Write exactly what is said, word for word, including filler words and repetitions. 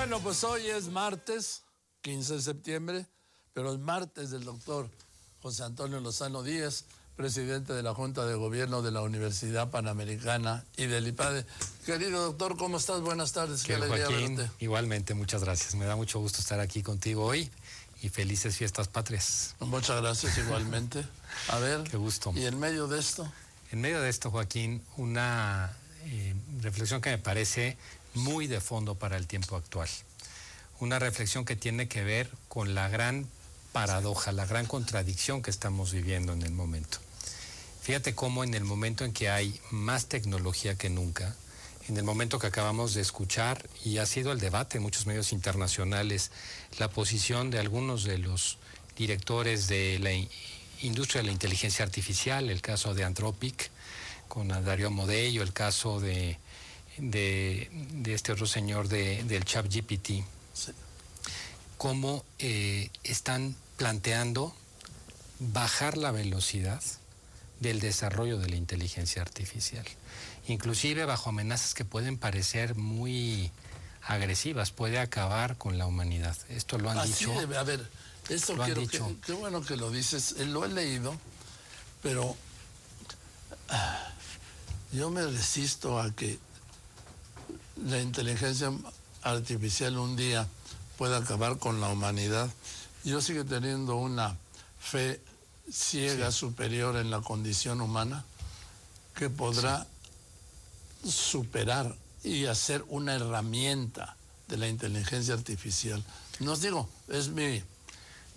Bueno, pues hoy es martes, quince de septiembre, pero el martes del doctor José Antonio Lozano Díaz, presidente de la Junta de Gobierno de la Universidad Panamericana y del IPADE. Querido doctor, ¿cómo estás? Buenas tardes. Qué alegría Joaquín, verte. Igualmente, muchas gracias. Me da mucho gusto estar aquí contigo hoy y felices fiestas patrias. Muchas gracias, igualmente. A ver, qué gusto. ¿Y en medio de esto? En medio de esto, Joaquín, una eh, reflexión que me parece muy de fondo para el tiempo actual. Una reflexión que tiene que ver con la gran paradoja, la gran contradicción que estamos viviendo en el momento. Fíjate cómo en el momento en que hay más tecnología que nunca, en el momento que acabamos de escuchar, y ha sido el debate en muchos medios internacionales, la posición de algunos de los directores de la industria de la inteligencia artificial, el caso de Anthropic, con Darío Amodei, el caso de, de, de este otro señor de, del ChatGPT, sí. Cómo eh, están planteando bajar la velocidad del desarrollo de la inteligencia artificial, inclusive bajo amenazas que pueden parecer muy agresivas, puede acabar con la humanidad. Esto lo han Así dicho. Debe, a ver, esto lo quiero han dicho. Que, qué bueno que lo dices, lo he leído, pero ah, yo me resisto a que la inteligencia artificial un día pueda acabar con la humanidad. Yo sigo teniendo una fe ciega, sí, superior en la condición humana, que podrá sí. superar y hacer una herramienta de la inteligencia artificial. No os digo, es mi